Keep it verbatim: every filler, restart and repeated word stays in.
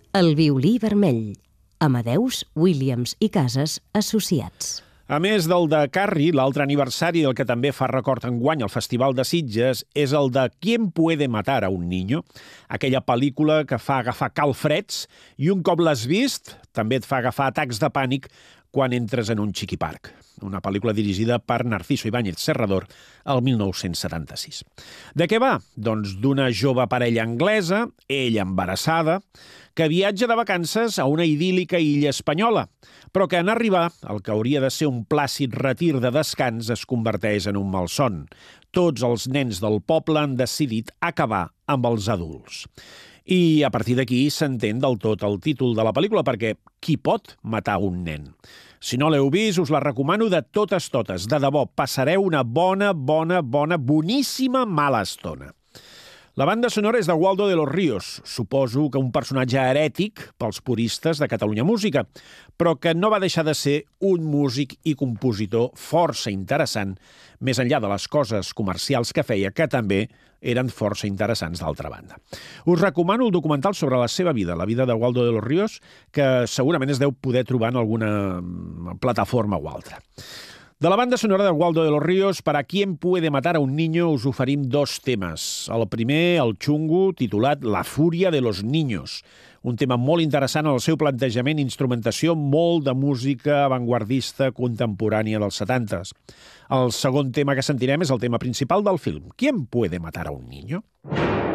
El violí vermell. Amadeus, Williams i Casas Associats. A més del de Carrie, l'altre aniversari del que també fa record enguany al Festival de Sitges és el de ¿Quién puede matar a un niño? Aquella pel·lícula que fa agafar calfreds i un cop l'has vist també et fa agafar atacs de pànic quan entres en un xiquiparc. Una pel·lícula dirigida per Narciso Ibáñez Serrador el mil nou-cents setanta-sis. De què va? Doncs d'una jove parella anglesa, ella embarassada, que viatja de vacances a una idíl·lica illa espanyola, però que en arribar, el que hauria de ser un plàcid retir de descans es converteix en un malson. Tots els nens del poble han decidit acabar amb els adults. I a partir d'aquí s'entén del tot el títol de la pel·lícula, perquè qui pot matar un nen? Si no l'heu vist, us la recomano de totes totes. De debò, passareu una bona, bona, bona, boníssima mala estona. La banda sonora és de Waldo de los Ríos, suposo que un personatge herètic pels puristes de Catalunya Música, però que no va deixar de ser un músic i compositor força interessant, més enllà de les coses comercials que feia, que també eren força interessants d'altra banda. Us recomano el documental sobre la seva vida, la vida de Waldo de los Ríos, que segurament es deu poder trobar en alguna plataforma o altra. De la banda sonora de Waldo de los Ríos, per a ¿Quién puede matar a un niño?, us oferim dos temes. El primer, el xungo, titulat La fúria de los niños. Un tema molt interessant en el seu plantejament i instrumentació, molt de música avantguardista contemporània dels setantes. El segon tema que sentirem és el tema principal del film. ¿Quién puede matar a un niño?